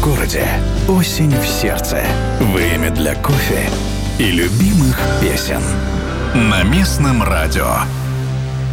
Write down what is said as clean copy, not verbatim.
городе, осень в сердце. Время для кофе и любимых песен. На местном радио.